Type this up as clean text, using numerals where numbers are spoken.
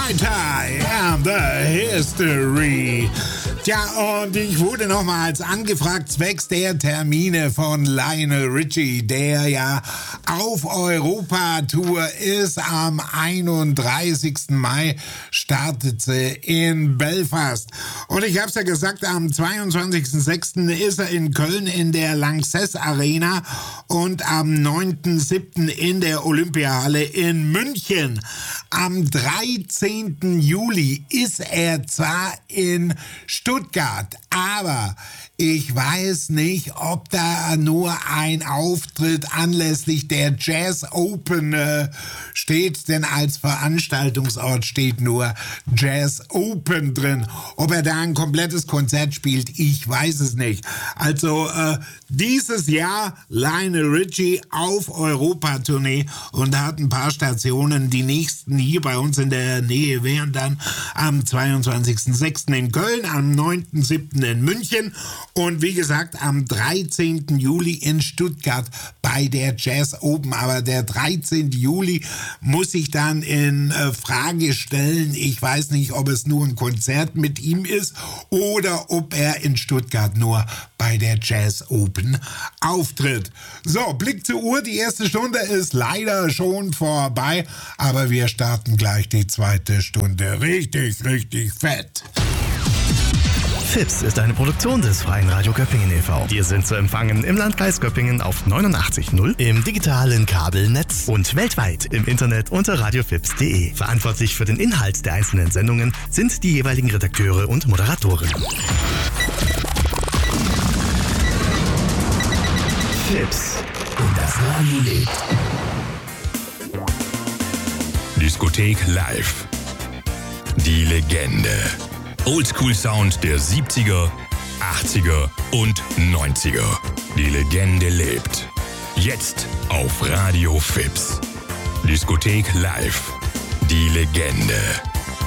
Tie and the History. Tja, und ich wurde nochmals angefragt zwecks der Termine von Lionel Richie, der ja auf Europa-Tour ist. Am 31. Mai startet sie in Belfast. Und ich hab's ja gesagt, am 22.06. ist er in Köln in der Lanxess Arena und am 9.07. in der Olympiahalle in München. Am 13. Juli ist er zwar in Stuttgart, aber ich weiß nicht, ob da nur ein Auftritt anlässlich der Jazz Open steht, denn als Veranstaltungsort steht nur Jazz Open drin. Ob er da ein komplettes Konzert spielt, ich weiß es nicht. Also dieses Jahr Lionel Richie auf Europa-Tournee und hat ein paar Stationen. Die nächsten hier bei uns in der Nähe wären dann am 22.06. in Köln, am 9.07. in München und wie gesagt am 13. Juli in Stuttgart bei der Jazz Open. Aber der 13. Juli muss ich dann in Frage stellen. Ich weiß nicht, ob es nur ein Konzert mit ihm ist oder ob er in Stuttgart nur bei der Jazz Open auftritt. So, Blick zur Uhr. Die erste Stunde ist leider schon vorbei, aber wir starten gleich die zweite Stunde. Richtig, richtig fett. FIPS ist eine Produktion des Freien Radio Göppingen e.V. Wir sind zu empfangen im Landkreis Göppingen auf 89.0, im digitalen Kabelnetz und weltweit im Internet unter radiofips.de. Verantwortlich für den Inhalt der einzelnen Sendungen sind die jeweiligen Redakteure und Moderatoren. FIPS. Und das Radio lebt. Diskothek live. Die Legende. Oldschool-Sound der 70er, 80er und 90er. Die Legende lebt. Jetzt auf Radio Fips. Diskothek live. Die Legende.